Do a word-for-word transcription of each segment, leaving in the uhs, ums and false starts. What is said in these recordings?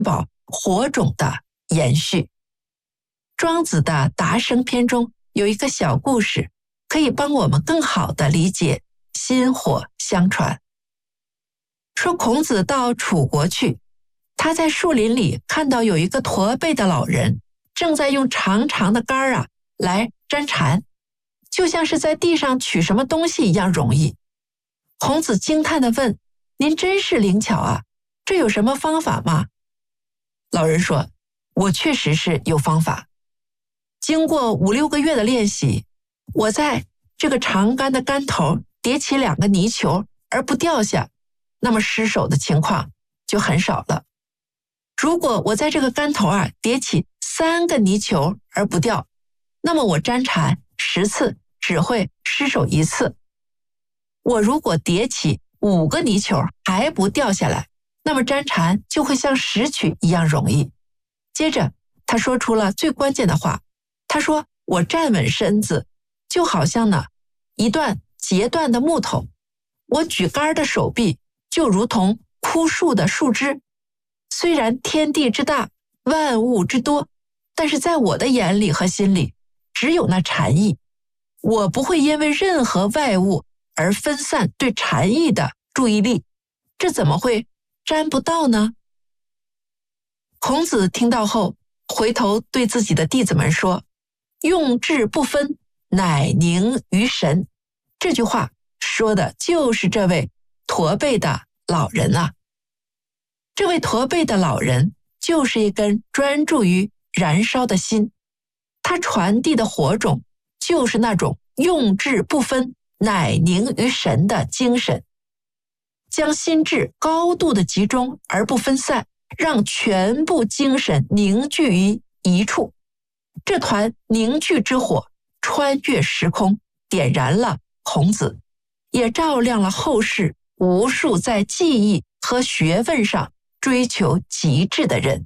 宝火种的延续。庄子的达生篇中有一个小故事，可以帮我们更好地理解薪火相传。说孔子到楚国去，他在树林里看到有一个驼背的老人，正在用长长的杆啊来粘蝉，就像是在地上取什么东西一样容易。孔子惊叹地问：您真是灵巧啊，这有什么方法吗？老人说：我确实是有方法。经过五六个月的练习，我在这个长杆的杆头叠起两个泥球而不掉下，那么失手的情况就很少了。如果我在这个杆头啊叠起三个泥球而不掉，那么我粘蝉十次只会失手一次。我如果叠起五个泥球还不掉下来，那么粘蝉就会像拾取一样容易。接着他说出了最关键的话，他说：我站稳身子，就好像呢一段截断的木头，我举杆的手臂就如同枯树的树枝。虽然天地之大，万物之多，但是在我的眼里和心里，只有那禅意。我不会因为任何外物而分散对禅意的注意力，这怎么会沾不到呢？孔子听到后，回头对自己的弟子们说：用智不分，乃凝于神。这句话说的就是这位驼背的老人啊。这位驼背的老人就是一根专注于燃烧的心，他传递的火种就是那种用智不分，乃凝于神的精神，将心智高度的集中而不分散，让全部精神凝聚于一处。这团凝聚之火穿越时空，点燃了孔子，也照亮了后世无数在技艺和学问上追求极致的人。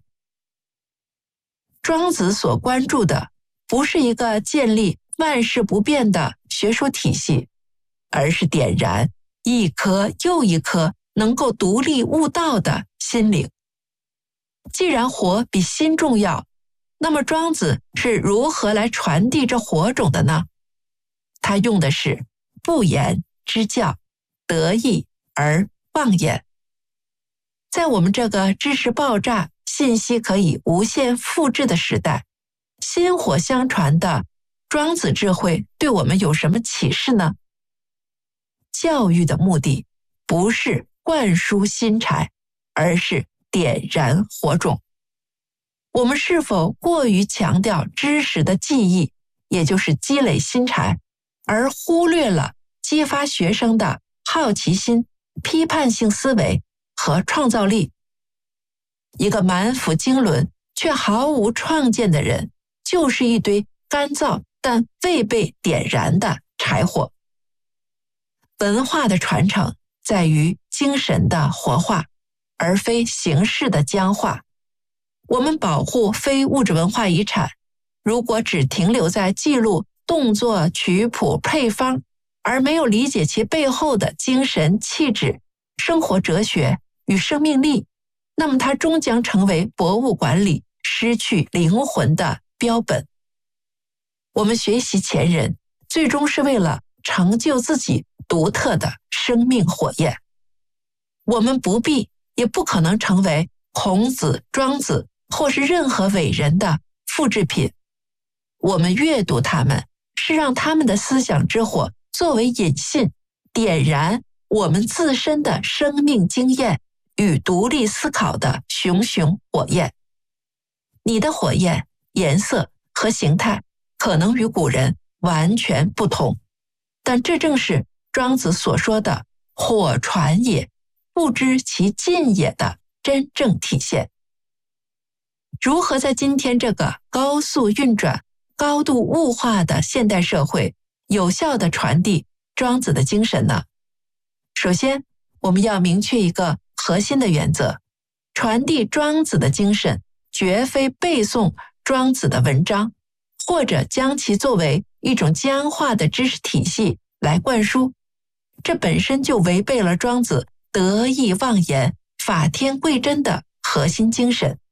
庄子所关注的不是一个建立万事不变的学术体系，而是点燃一颗又一颗能够独立悟道的心灵。既然火比心重要，那么庄子是如何来传递这火种的呢？他用的是不言之教，得意而忘言。在我们这个知识爆炸、信息可以无限复制的时代，薪火相传的庄子智慧对我们有什么启示呢？教育的目的不是灌输新柴，而是点燃火种。我们是否过于强调知识的记忆，也就是积累新柴，而忽略了激发学生的好奇心、批判性思维和创造力？一个满腹经纶却毫无创建的人，就是一堆干燥但未被点燃的柴火。文化的传承在于精神的活化，而非形式的僵化。我们保护非物质文化遗产，如果只停留在记录动作、曲谱、配方，而没有理解其背后的精神气质、生活哲学与生命力，那么它终将成为博物馆里失去灵魂的标本。我们学习前人，最终是为了成就自己独特的生命火焰。我们不必也不可能成为孔子、庄子或是任何伟人的复制品。我们阅读他们，是让他们的思想之火作为引信，点燃我们自身的生命经验与独立思考的熊熊火焰。你的火焰颜色和形态可能与古人完全不同，但这正是庄子所说的火传也，不知其尽也的真正体现。如何在今天这个高速运转、高度物化的现代社会，有效地传递庄子的精神呢？首先，我们要明确一个核心的原则：传递庄子的精神，绝非背诵庄子的文章，或者将其作为一种僵化的知识体系来灌输。这本身就违背了庄子得意忘言、法天贵真的核心精神。